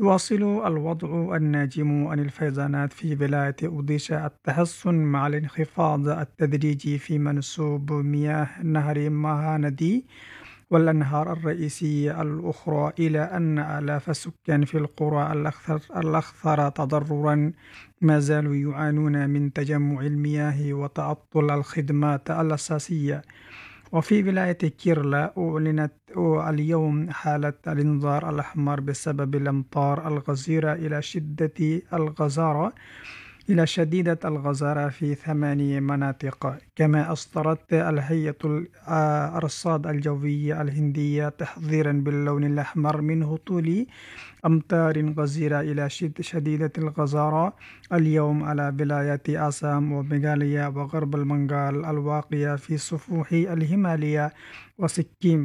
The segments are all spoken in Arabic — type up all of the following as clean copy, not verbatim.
يواصل الوضع الناجم عن الفيضانات في ولاية أوديشا التحسن مع الانخفاض التدريجي في منسوب مياه نهر مهاندي والأنهار الرئيسية الأخرى، إلى أن آلاف السكان في القرى الأكثر تضررا ما زالوا يعانون من تجمع المياه وتعطل الخدمات الأساسية. وفي ولاية كيرلا أعلنت اليوم حالة الإنذار الأحمر بسبب الأمطار الغزيرة إلى شديدة الغزارة في 8 مناطق. كما أصدرت الهيئة الأرصاد الجوية الهندية تحذيرا باللون الأحمر من هطول أمطار غزيرة إلى شديدة الغزارة اليوم على ولايات آسام وميغاليا وغرب البنغال الواقعة في سفوح الهيماليا وسكيم.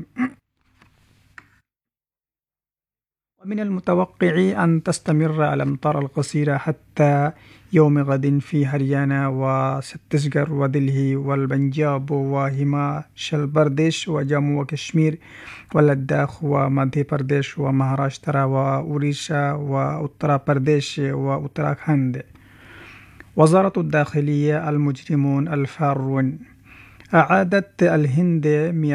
ومن المتوقع أن تستمر الأمطار القصيرة حتى يوم غد في هريانة وستسغر ودلهي والبنجاب وهيماشل برديش وجامو وكشمير ولداخ ومادهي برديش ومهاراشترا وأوريشا وأترا برديش وأتراخاند. وزارة الداخلية المجرمون الفارون. أعادت الهند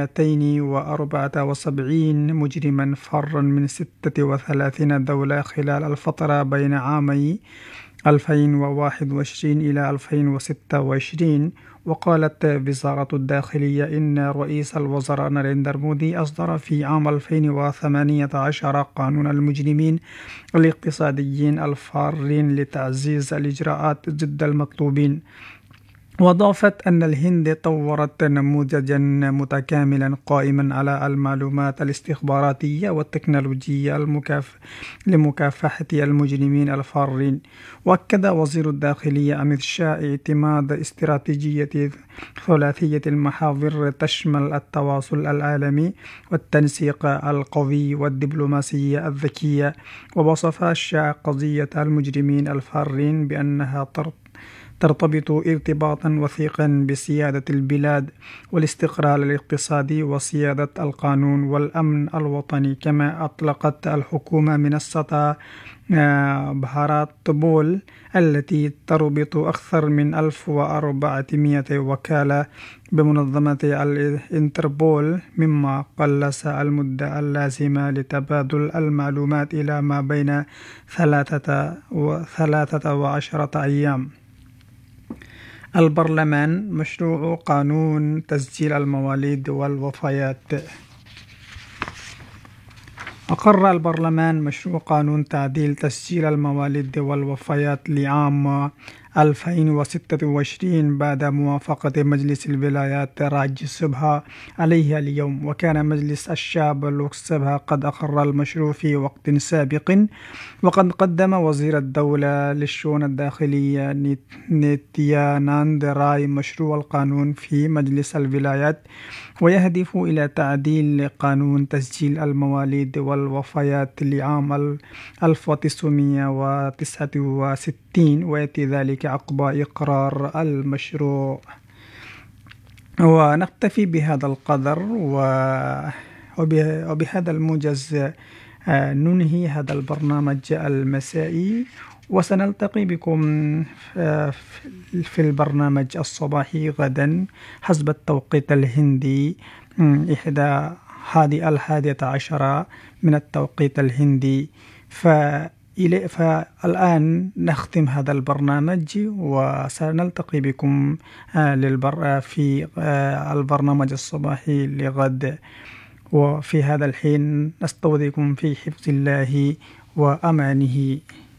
274 مجرما فرا من 36 دولة خلال الفترة بين عامي 2021 إلى 2026. وقالت وزارة الداخلية إن رئيس الوزراء ناريندر مودي أصدر في عام 2018 قانون المجرمين الاقتصاديين الفارين لتعزيز الإجراءات ضد المطلوبين. وأضافت أن الهند طورت نموذجا متكاملا قائما على المعلومات الاستخباراتية والتكنولوجية لمكافحة المجرمين الفارين. وأكد وزير الداخلية أميت شاه اعتماد استراتيجية ثلاثية المحاور تشمل التواصل العالمي والتنسيق القوي والدبلوماسية الذكية. ووصف شاه قضية المجرمين الفارين بأنها ترتبط ارتباطا وثيقا بسيادة البلاد والاستقرار الاقتصادي وسيادة القانون والأمن الوطني. كما أطلقت الحكومة منصة بهارات بول التي تربط أكثر من 1400 وكالة بمنظمة الإنتربول، مما قلص المدة اللازمة لتبادل المعلومات إلى ما بين 13 أيام. البرلمان. مشروع قانون تسجيل المواليد والوفيات. أقر البرلمان مشروع قانون تعديل تسجيل المواليد والوفيات لعام 2026 بعد موافقة مجلس الولايات راجي سبها عليه اليوم. وكان مجلس الشعب لوك سبها قد أقر المشروع في وقت سابق. وقد قدم وزير الدولة للشؤون الداخلية نيتياناند راي مشروع القانون في مجلس الولايات، ويهدف إلى تعديل قانون تسجيل المواليد والوفيات لعام 1969، ويأتي ذلك عقب إقرار المشروع. ونكتفي بهذا القدر وبهذا الموجز ننهي هذا البرنامج المسائي، وسنلتقي بكم في البرنامج الصباحي غدا حسب التوقيت الهندي 11 من التوقيت الهندي. فالآن نختم هذا البرنامج وسنلتقي بكم في البرنامج الصباحي لغد. وفي هذا الحين نستودعكم في حفظ الله وأمانه.